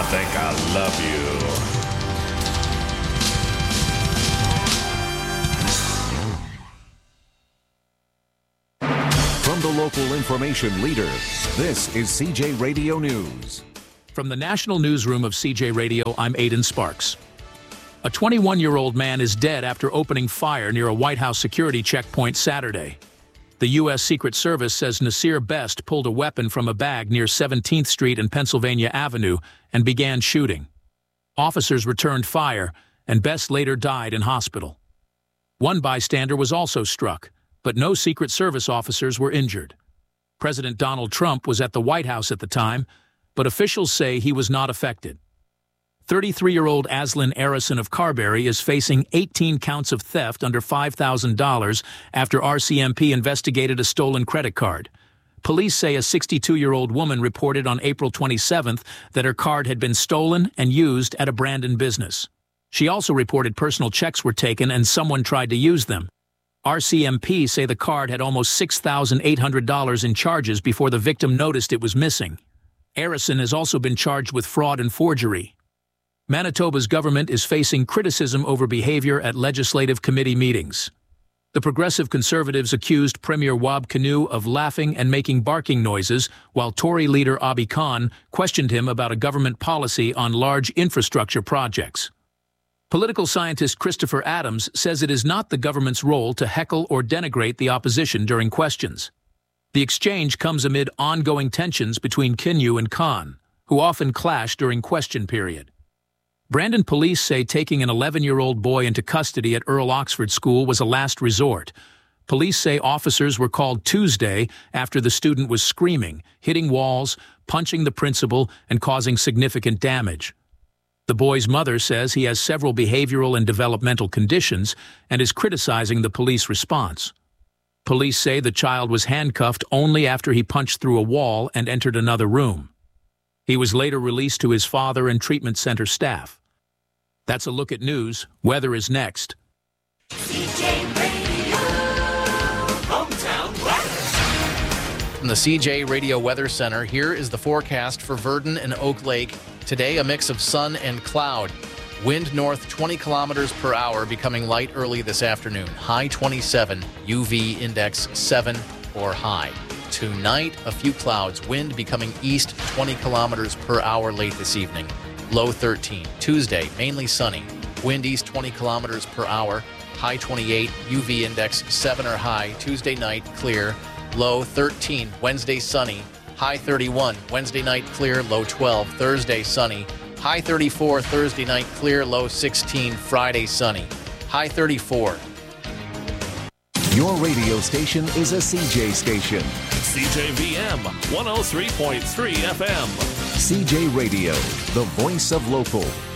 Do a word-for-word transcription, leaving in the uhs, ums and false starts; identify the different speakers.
Speaker 1: think I love you.
Speaker 2: From the local information leader, this is C J Radio News.
Speaker 3: From the National Newsroom of C J Radio, I'm Aidan Sparks. A twenty-one-year-old man is dead after opening fire near a White House security checkpoint Saturday. The U S Secret Service says Nasir Best pulled a weapon from a bag near seventeenth Street and Pennsylvania Avenue and began shooting. Officers returned fire, and Best later died in hospital. One bystander was also struck, but no Secret Service officers were injured. President Donald Trump was at the White House at the time, but officials say he was not affected. thirty-three-year-old Aslan Arison of Carberry is facing eighteen counts of theft under five thousand dollars after R C M P investigated a stolen credit card. Police say a sixty-two-year-old woman reported on April twenty-seventh that her card had been stolen and used at a Brandon business. She also reported personal checks were taken and someone tried to use them. R C M P say the card had almost six thousand eight hundred dollars in charges before the victim noticed it was missing. Arison has also been charged with fraud and forgery. Manitoba's government is facing criticism over behavior at legislative committee meetings. The Progressive Conservatives accused Premier Wab Kinew of laughing and making barking noises, while Tory leader Abi Khan questioned him about a government policy on large infrastructure projects. Political scientist Christopher Adams says it is not the government's role to heckle or denigrate the opposition during questions. The exchange comes amid ongoing tensions between Kinew and Khan, who often clash during question period. Brandon police say taking an eleven-year-old boy into custody at Earl Oxford School was a last resort. Police say officers were called Tuesday after the student was screaming, hitting walls, punching the principal, and causing significant damage. The boy's mother says he has several behavioral and developmental conditions and is criticizing the police response. Police say the child was handcuffed only after he punched through a wall and entered another room. He was later released to his father and treatment center staff. That's a look at news. Weather is next.
Speaker 4: C J Radio, hometown weather.
Speaker 5: From the C J Radio Weather Center, here is the forecast for Virden and Oak Lake. Today, a mix of sun and cloud. Wind north twenty kilometers per hour, becoming light early this afternoon. High twenty-seven, U V index seven or high. Tonight, a few clouds. Wind becoming east twenty kilometers per hour late this evening. Low thirteen. Tuesday, mainly sunny. Wind east twenty kilometers per hour. High twenty-eight. U V index seven or high. Tuesday night, clear. Low thirteen. Wednesday, sunny. High thirty-one. Wednesday night, clear. Low twelve. Thursday, sunny. High thirty-four. Thursday night, clear. Low sixteen. Friday, sunny. High thirty-four.
Speaker 2: Your radio station is a C J station.
Speaker 1: C J V M one oh three point three F M.
Speaker 2: C J Radio, the voice of local.